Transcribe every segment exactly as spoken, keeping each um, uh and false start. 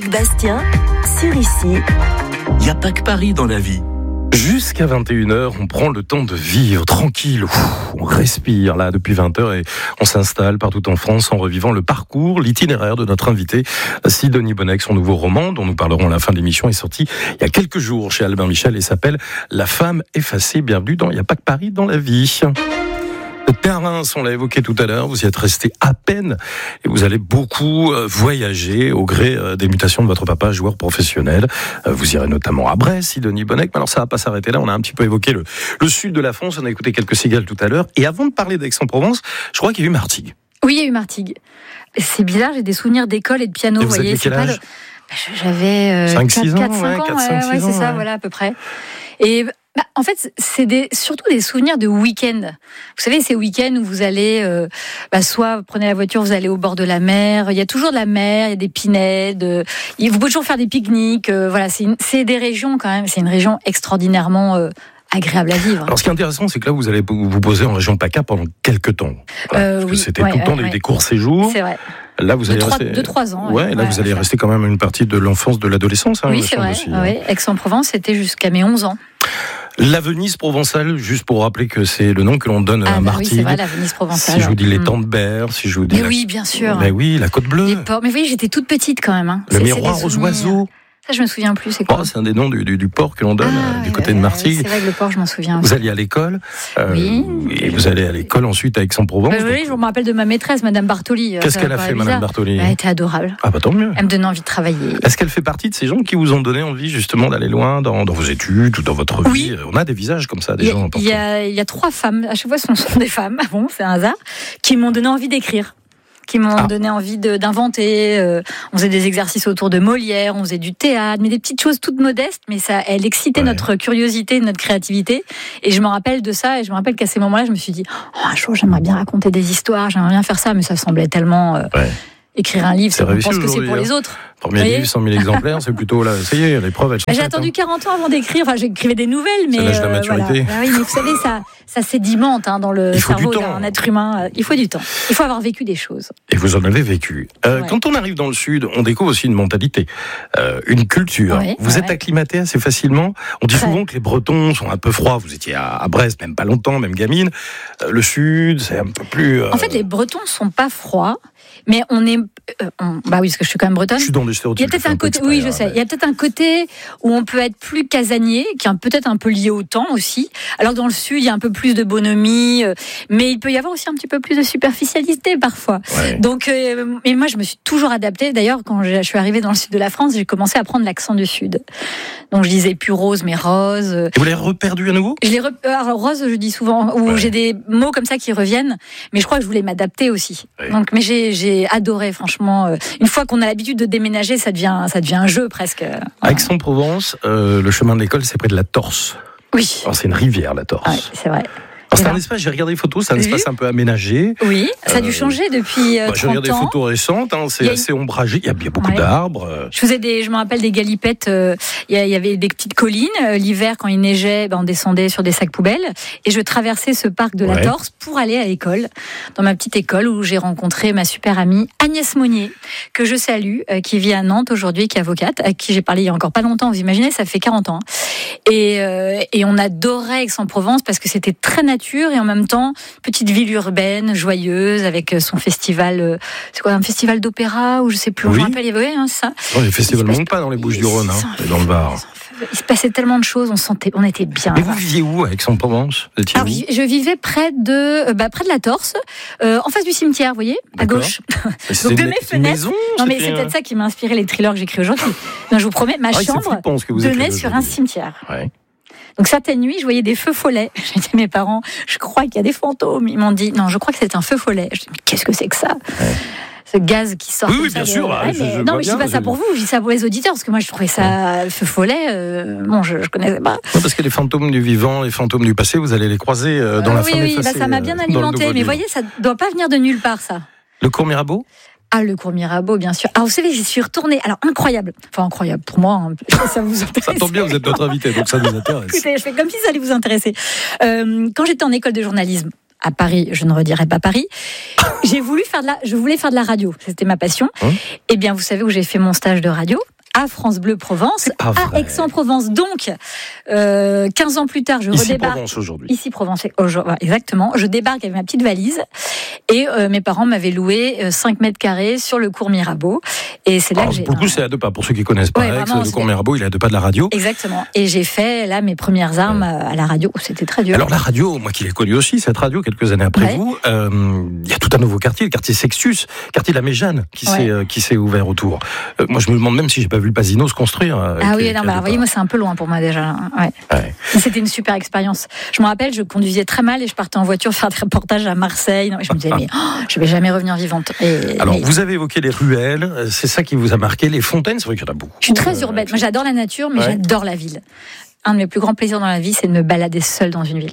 Yves Bastien, sur Ici. Il n'y a pas que Paris dans la vie. Jusqu'à vingt et une heures, on prend le temps de vivre tranquille. Ouf, on respire là depuis vingt heures et on s'installe partout en France en revivant le parcours, l'itinéraire de notre invité Sidonie Bonnec. Son nouveau roman, dont nous parlerons à la fin de l'émission, est sorti il y a quelques jours chez Albin Michel et s'appelle La femme effacée. Bienvenue dans Il n'y a pas que Paris dans la vie. Le terrain, on l'a évoqué tout à l'heure, vous y êtes resté à peine et vous allez beaucoup voyager au gré des mutations de votre papa, joueur professionnel. Vous irez notamment à Brest, Sidonie Bonnec, mais alors ça va pas s'arrêter là, on a un petit peu évoqué le, le sud de la France, on a écouté quelques cigales tout à l'heure, et avant de parler d'Aix-en-Provence, je crois qu'il y a eu Martigues. Oui, il y a eu Martigues. C'est bizarre, j'ai des souvenirs d'école et de piano, et vous vous voyez. Avez quel c'est âge pas le... J'avais euh, cinq six ans, quatre cinq ouais, ans, quatre, ouais, cinq, ouais, six c'est ans, ça, ouais. voilà, à peu près. Et bah, en fait, c'est des, surtout des souvenirs de week-end. Vous savez, ces week-ends où vous allez, euh, bah, soit vous prenez la voiture, vous allez au bord de la mer. Il y a toujours de la mer, il y a des pinèdes. Euh, vous pouvez toujours faire des pique-niques. Euh, voilà, c'est, une, c'est des régions quand même. C'est une région extraordinairement euh, agréable à vivre. Alors, ce qui est intéressant, c'est que là, vous allez vous poser en région PACA pendant quelques temps. Voilà, euh, parce que oui, c'était ouais, tout le temps ouais, des, ouais. des courts séjours. C'est vrai. Là, vous De allez trois, rester. de trois ans. Ouais, ouais, là, ouais, vous allez ouais. rester quand même une partie de l'enfance, de l'adolescence. Hein, Oui, me c'est semble vrai. aussi. Ouais. Aix-en-Provence, c'était jusqu'à mes onze ans. La Venise provençale, juste pour rappeler que c'est le nom que l'on donne Ah, à bah Martigues. oui, c'est vrai, la Venise provençale. Si je vous dis les Mm. Tentes-Berre, si je vous dis. Mais la... oui, bien sûr. Mais oui, la Côte Bleue. Les ports. Mais vous voyez, j'étais toute petite quand même. Hein. Le c'est, miroir c'est aux souvenirs. oiseaux. Ça, je me souviens plus, c'est quoi? Oh, c'est un des noms du, du, du port que l'on donne Ah, euh, du ouais, côté ouais, de Martigues. C'est vrai que le port, je m'en souviens. Vous alliez à l'école. Euh, Oui. Et vous allez à l'école ensuite à Aix-en-Provence. Bah, oui, je me rappelle de ma maîtresse, Madame Bartoli. Qu'est-ce Ça qu'elle a paraît fait, bizarre. Madame Bartoli? Elle était adorable. Ah, bah tant mieux. Elle me donnait envie de travailler. Est-ce qu'elle fait partie de ces gens qui vous ont donné envie justement d'aller loin dans, dans vos études ou dans votre Oui. vie? On a des visages comme ça, des Il y, a, gens importants. il, y a, il y a trois femmes, à chaque fois ce sont des femmes, ah bon, c'est un hasard, qui m'ont donné envie d'écrire. qui m'ont Ah. donné envie de, d'inventer. Euh, on faisait des exercices autour de Molière, on faisait du théâtre, mais des petites choses toutes modestes, mais ça, elle excitait Ouais. notre curiosité, notre créativité. Et je me rappelle de ça, et je me rappelle qu'à ces moments-là, je me suis dit, oh, un jour, j'aimerais bien raconter des histoires, j'aimerais bien faire ça, mais ça semblait tellement... Euh, Ouais. Écrire un livre, C'est on réussi pense que c'est aujourd'hui, pour hein. les autres. Premier voyez livre, cent mille exemplaires, c'est plutôt là. Ça y est, l'épreuve, elles sont J'ai faites, attendu hein. quarante ans avant d'écrire. Enfin, j'écrivais des nouvelles, mais C'est l'âge de la euh, maturité. voilà. Ah oui, mais vous savez, ça, ça sédimente hein, dans le Il faut cerveau du temps. d'un être humain. Il faut du temps. Il faut avoir vécu des choses. Et vous en avez vécu. Euh, Ouais. Quand on arrive dans le Sud, on découvre aussi une mentalité, euh, une culture. Ouais, vous ouais, êtes ouais. acclimaté assez facilement. On dit Très. souvent que les Bretons sont un peu froids. Vous étiez à, à Brest, même pas longtemps, même gamine. Euh, le Sud, c'est un peu plus... euh, En fait, les Bretons sont pas froids, mais on est. euh, on- bah oui, parce que je suis quand même bretonne. Je suis dans des Il y stéréotypes. a peut-être je fais un peu côté, exprès, oui, je hein, sais. mais- Il y a peut-être un côté où on peut être plus casanier, qui est peut-être un peu lié au temps aussi. Alors dans le sud, il y a un peu plus de bonhomie, euh, mais il peut y avoir aussi un petit peu plus de superficialité parfois. Ouais. Donc, euh, et moi, je me suis toujours adaptée. D'ailleurs, quand je, je suis arrivée dans le sud de la France, j'ai commencé à prendre l'accent du sud. Donc, je disais plus rose, mais rose. Et vous l'avez reperdu à nouveau? Je les re- alors, rose, je dis souvent, où Ouais. j'ai des mots comme ça qui reviennent, mais je crois que je voulais m'adapter aussi. Ouais. Donc, mais j'ai, j'ai adoré, franchement. Euh, Une fois qu'on a l'habitude de déménager, ça devient, ça devient un jeu presque. À Aix-en-Provence, euh, le chemin de l'école, c'est près de la Torse. Oui, Alors, c'est une rivière, la Torse. ouais, c'est vrai. Alors, c'est Et un là- espace, j'ai regardé les photos, c'est un Vous espace un peu aménagé. Oui, ça a dû Euh, changer depuis euh, Bah, j'ai regardé trente des ans. photos récentes, hein, Il c'est y a une- assez ombragé, il y a, il y a beaucoup Ouais. d'arbres. euh, Je faisais des, je me rappelle des galipettes. euh, Il y a- il y avait des petites collines. euh, L'hiver, quand il neigeait, ben, on descendait sur des sacs poubelles et je traversais ce parc de la Ouais. Torse pour aller à l'école, dans ma petite école où j'ai rencontré ma super amie Agnès Monnier, que je salue, euh, qui vit à Nantes aujourd'hui, qui est avocate, à qui j'ai parlé il y a encore pas longtemps. Vous imaginez, ça fait quarante ans. Et, euh, et on adorait Aix-en-Provence parce que c'était très nature et en même temps petite ville urbaine, joyeuse, avec son festival. euh, C'est quoi, un festival d'opéra ou je sais plus. Oui. Je me rappelle, il y avait ouais, hein, ça. non, les festivals Il se ne montent pas dans les Bouches-du-Rhône, Ils hein, s'en et dans le Var. Il se passait tellement de choses, on sentait, on était bien. Mais vous viviez où à Aix-en-Provence? Vous étiez Alors, où je je vivais près de, euh, bah, près de la Torse, euh, en face du cimetière, vous voyez, à D'accord. gauche. Et c'était de une- mes c'est une fenêtres- maison, Non, mais c'était c'est un- peut-être ça qui m'a inspiré les thrillers que j'écris aujourd'hui. Non, je vous promets, ma Ah oui, c'est chambre flippant ce que vous donnait écrivez sur un aujourd'hui. cimetière. Ouais. Donc certaines nuits, je voyais des feux follets. J'ai dit à mes parents, je crois qu'il y a des fantômes. Ils m'ont dit, non, je crois que c'est un feu follet. Je dis, mais qu'est-ce que c'est que ça? Ce gaz qui sort. Oui, comme oui, ça bien de- sûr, Ouais, ah, je- mais- je non, vois mais je dis bien, pas ça je- pour vous, je dis ça pour les auditeurs, parce que moi je trouvais ça le feu follet. euh, bon, je, je connaissais pas. Non, parce que les fantômes du vivant, les fantômes du passé, vous allez les croiser euh, dans Euh, la oui, femme oui, effacée, bah, ça m'a bien euh, dans le alimenté, nouveau mais livre. voyez, ça doit pas venir de nulle part, ça. Le cours Mirabeau? Ah, le cours Mirabeau, bien sûr. Alors, vous savez, j'y suis retournée. Alors, incroyable. Enfin, incroyable pour moi. Hein. Je sais pas si ça vous intéresse. Ça tombe bien, vous êtes notre invité, donc ça nous intéresse. Écoutez, je fais comme si ça allait vous intéresser. Euh, quand j'étais en école de journalisme à Paris, je ne redirai pas Paris, j'ai voulu faire de la, je voulais faire de la radio. C'était ma passion. Hum. Eh bien, vous savez où j'ai fait mon stage de radio? à France Bleu Provence, pas à vrai. Aix-en-Provence. Donc, euh, quinze ans plus tard, je Ici redébarque. Provence aujourd'hui. Ici Provence, aujourd'hui, exactement. Je débarque avec ma petite valise et euh, mes parents m'avaient loué euh, cinq mètres carrés sur le cours Mirabeau. Et c'est là Alors, que j'ai... pour le coup, c'est à deux pas. Pour ceux qui connaissent pas Ouais, Aix, vraiment, le c'est- cours Mirabeau, il est à deux pas de la radio. Exactement. Et j'ai fait là mes premières armes à la radio. C'était très dur. Alors la radio, moi qui l'ai connue aussi, cette radio, quelques années après Ouais. vous, euh, il y a tout un nouveau quartier, le quartier Sextus, quartier de la Méjane, qui Ouais. s'est euh, qui s'est ouvert autour. Euh, moi, je me demande même si j'ai pas vu le Pasino se construire. euh, Ah qui est- oui, non, qui est à bah, deux vous voyez, pas. moi, c'est un peu loin pour moi déjà. Ouais. Ouais. Mais c'était une super expérience. Je me rappelle, je conduisais très mal et je partais en voiture faire des reportages à Marseille. Non, je me disais, mais oh, je vais jamais revenir vivante. Et, Alors, mais vous avez évoqué les ruelles, euh, c'est ça qui vous a marqué, les fontaines, c'est vrai qu'il y en a beaucoup. je suis très Euh, urbaine. Moi, j'adore la nature, mais Ouais. j'adore la ville. Un de mes plus grands plaisirs dans la vie, c'est de me balader seule dans une ville.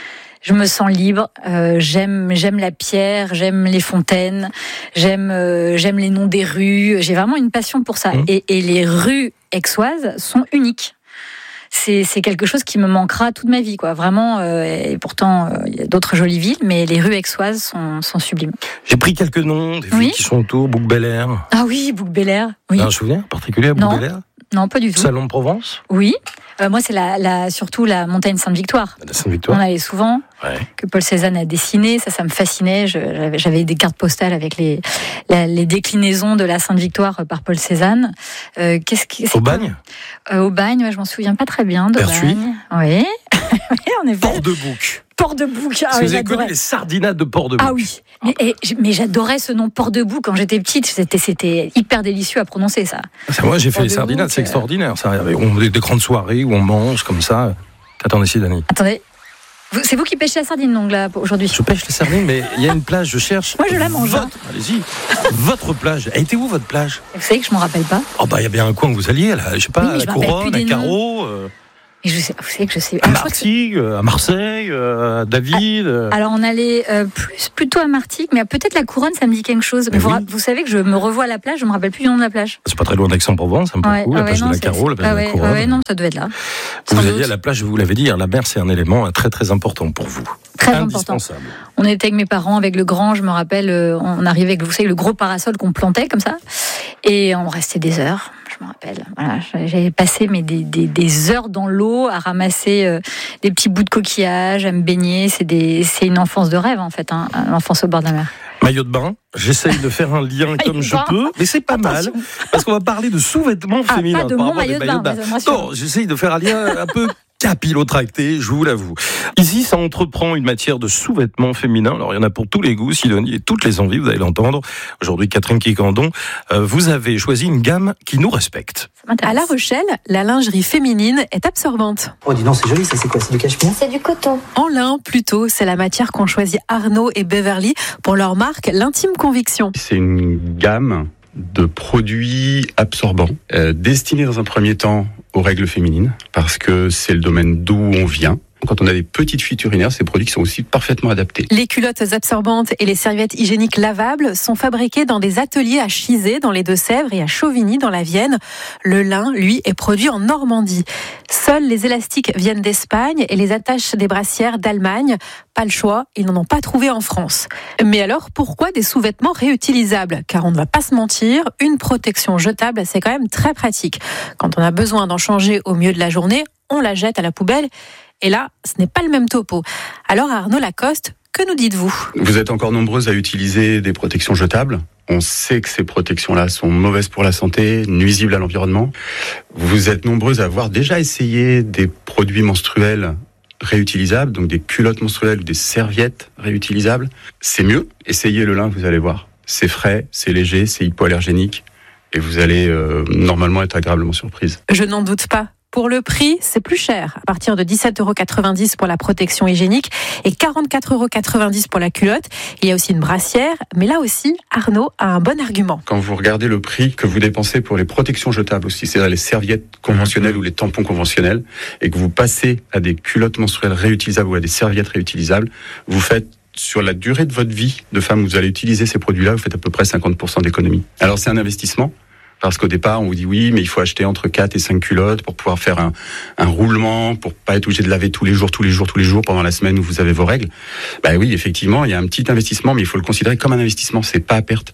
Je me sens libre. Euh, j'aime, j'aime la pierre, j'aime les fontaines, j'aime, euh, j'aime les noms des rues. J'ai vraiment une passion pour ça. Mmh. Et, et les rues aixoises sont uniques. C'est, c'est quelque chose qui me manquera toute ma vie, quoi. Vraiment. Euh, et pourtant, euh, il y a d'autres jolies villes, mais les rues aixoises sont, sont sublimes. J'ai pris quelques noms, des Oui. villes qui sont autour, Bouc-Bel-Air. Ah oui, Bouc-Bel-Air. Oui. Vous avez un souvenir particulier à Non. Bouc-Bel-Air? Non, pas du tout. Salon de Provence, Oui. Euh, moi, c'est la, la, surtout la montagne Sainte-Victoire. la On Sainte-Victoire. allait souvent, Ouais. que Paul Cézanne a dessiné. Ça, ça me fascinait. Je- j'avais, j'avais des cartes postales avec les, la- les déclinaisons de la Sainte-Victoire par Paul Cézanne. Euh, qu'est-ce qui, c'est Au quoi Bagne, Euh, Au Bagne, ouais, je m'en souviens pas très bien. Pertuis. d'Aubagne. Oui. Oui, en effet. Port-de-Bouc. Port-de-Bouc. Ah, Si oui, vous avez connu j'adorais. les sardinades de Port-de-Bouc. Ah oui, mais, et j'- mais j'adorais ce nom Port-de-Bouc quand j'étais petite. C'était, c'était hyper délicieux à prononcer, ça. Ça, moi, j'ai fait les Port-de-Bouc, sardinades, c'est euh. extraordinaire. Ça, on a des grandes soirées où on mange comme ça. Attendez, Sidonie. Attendez, vous- c'est vous qui pêchez la sardine, donc, là, aujourd'hui? Je pêche les sardines, mais il y a une plage, je cherche. Moi, je la mange, hein. Votre, allez-y. Votre plage. Elle était où, votre plage? Vous savez que je m'en rappelle pas. Oh, bah, il y a bien un coin où vous alliez, là, je sais pas, Oui, mais à je la me rappelle Couronne, plus à des Carreau, euh, Et je sais, vous savez que je sais. à Ah, je crois que c'est- Martigues, euh, à Marseille, euh, à David. euh. Alors on allait euh, plus plutôt à Martigues, mais peut-être la Couronne, ça me dit quelque chose. Mais Mais vous, oui. ra- vous savez que je me revois à la plage, je me rappelle plus du nom de la plage. C'est pas très loin d'Aix-en-Provence, un peu Ouais, coup, la ah ouais, plage non, de la c'est- Carreau, la plage ah de la ouais, Couronne. ah ouais, non, ça devait être là. Vous Sans alliez doute. à la plage, vous l'avez dit, hein, la mer, c'est un élément très très important pour vous. Très important. Indispensable. On était avec mes parents, avec le grand, je me rappelle, euh, on arrivait avec, vous savez, le gros parasol qu'on plantait comme ça, et on restait des heures. Je me rappelle. Voilà, j'avais passé mais des, des, des heures dans l'eau à ramasser euh, des petits bouts de coquillage, à me baigner. C'est des, c'est une enfance de rêve en fait, hein, l'enfance au bord de la mer. Maillot de bain, j'essaye de faire un lien comme de je bain. peux, mais c'est pas Attention. mal, parce qu'on va parler de sous-vêtements Ah, féminins. pas de par mon rapport à des maillot de bain, maillots mais ça me rassure. Non, j'essaye de faire un lien un peu capillotracté, je vous l'avoue. Ici, ça entreprend une matière de sous-vêtements féminins. Alors, il y en a pour tous les goûts, Sidonie, et toutes les envies, vous allez l'entendre. Aujourd'hui, Catherine Quicandon, euh, vous avez choisi une gamme qui nous respecte. Ça m'intéresse. À La Rochelle, la lingerie féminine est absorbante. Oh, dis donc, c'est joli, ça, c'est quoi? C'est du cachemire? C'est du coton. En lin, plutôt, c'est la matière qu'ont choisi Arnaud et Beverly pour leur marque L'Intime Conviction. C'est une gamme de produits absorbants euh, destinés dans un premier temps aux règles féminines parce que c'est le domaine d'où on vient. Quand on a des petites fuites urinaires, ces produits qui sont aussi parfaitement adaptés. Les culottes absorbantes et les serviettes hygiéniques lavables sont fabriquées dans des ateliers à Chizé dans les Deux-Sèvres et à Chauvigny dans la Vienne. Le lin, lui, est produit en Normandie. Seuls les élastiques viennent d'Espagne et les attaches des brassières d'Allemagne. Pas le choix, ils n'en ont pas trouvé en France. Mais alors, pourquoi des sous-vêtements réutilisables? Car on ne va pas se mentir, une protection jetable, c'est quand même très pratique. Quand on a besoin d'en changer au milieu de la journée, on la jette à la poubelle. Et là, ce n'est pas le même topo. Alors Arnaud Lacoste, que nous dites-vous? Vous êtes encore nombreuses à utiliser des protections jetables. On sait que ces protections-là sont mauvaises pour la santé, nuisibles à l'environnement. Vous êtes nombreuses à avoir déjà essayé des produits menstruels réutilisables, donc des culottes menstruelles ou des serviettes réutilisables. C'est mieux. Essayez le lin, vous allez voir. C'est frais, c'est léger, c'est hypoallergénique. Et vous allez euh, normalement être agréablement surprise. Je n'en doute pas. Pour le prix, c'est plus cher, à partir de dix-sept euros quatre-vingt-dix pour la protection hygiénique et quarante-quatre euros quatre-vingt-dix pour la culotte. Il y a aussi une brassière, mais là aussi, Arnaud a un bon argument. Quand vous regardez le prix que vous dépensez pour les protections jetables aussi, c'est-à-dire les serviettes conventionnelles ou les tampons conventionnels, et que vous passez à des culottes menstruelles réutilisables ou à des serviettes réutilisables, vous faites sur la durée de votre vie de femme où vous allez utiliser ces produits-là, vous faites à peu près cinquante pour cent d'économie. Alors c'est un investissement. Parce qu'au départ, on vous dit oui, mais il faut acheter entre quatre et cinq culottes pour pouvoir faire un, un roulement, pour pas être obligé de laver tous les jours, tous les jours, tous les jours pendant la semaine où vous avez vos règles. Bah oui, effectivement, il y a un petit investissement, mais il faut le considérer comme un investissement. C'est pas à perte.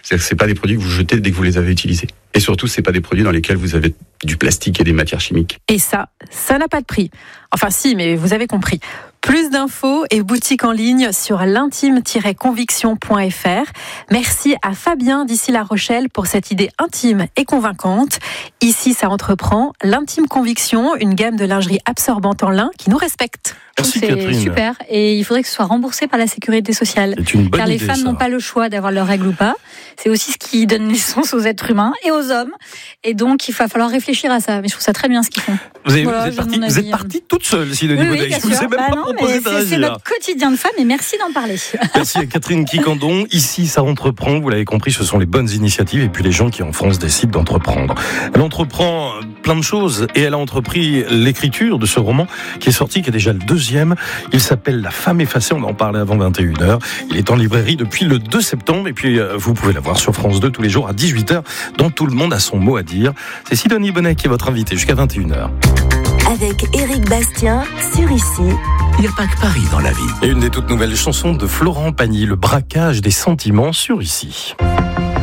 C'est-à-dire que c'est pas des produits que vous jetez dès que vous les avez utilisés. Et surtout, c'est pas des produits dans lesquels vous avez du plastique et des matières chimiques. Et ça, ça n'a pas de prix. Enfin si, mais vous avez compris. Plus d'infos et boutiques en ligne sur l'intime tiret conviction point f r. Merci à Fabien d'ici La Rochelle pour cette idée intime et convaincante. Ici, ça entreprend l'Intime Conviction, une gamme de lingerie absorbante en lin qui nous respecte. Merci c'est Catherine. super, et il faudrait que ce soit remboursé par la sécurité sociale. C'est une bonne Car les idée, femmes ça. n'ont pas le choix d'avoir leurs règles ou pas. C'est aussi ce qui donne naissance aux êtres humains et aux hommes. Et donc, il va falloir réfléchir à ça. Mais je trouve ça très bien ce qu'ils font. Vous, avez, Voilà, vous êtes je donne partie, mon vous êtes avis. partie toute seule, Sidonie Oui, oui, Bonnec. bien Je vous ai sûr. même Bah pas non, proposé mais de c'est, c'est réagir. notre quotidien de femme, et merci d'en parler. Merci à Catherine Quicandon. Ici, ça entreprend. Vous l'avez compris, ce sont les bonnes initiatives et puis les gens qui en France décident d'entreprendre. Elle entreprend plein de choses et elle a entrepris l'écriture de ce roman qui est sorti, qui est déjà le deuxième. Il s'appelle La femme effacée. On en parlait avant vingt et une heures. Il est en librairie depuis le deux septembre et puis euh, vous pouvez la voir sur France deux tous les jours à dix-huit heures dans Tout le monde a son mot à dire. C'est Sidonie Bonnec qui est votre invitée jusqu'à vingt et une heures. Avec Éric Bastien sur Ici. Il n'y a pas que Paris dans la vie. Et une des toutes nouvelles chansons de Florent Pagny, Le braquage des sentiments sur Ici.